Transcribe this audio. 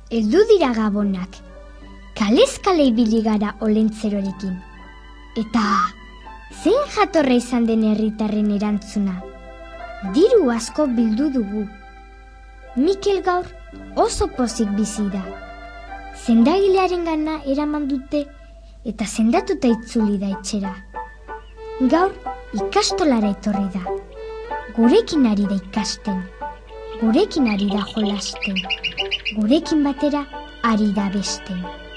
heldu dira gabonak. Kalez kale ibili gara olentzerorekin. Eta zein jatorra izan den herritarren erantzuna? Diru asko bildu dugu. Mikel gaur oso pozik bizi da. Sendagilearen gana eraman dute eta sendatuta itzuli da etxera. Gaur ikastolara etorri da. Gurekin ari da ikasten. Gurekin ari da jolasten. Gurekin batera ari da besten.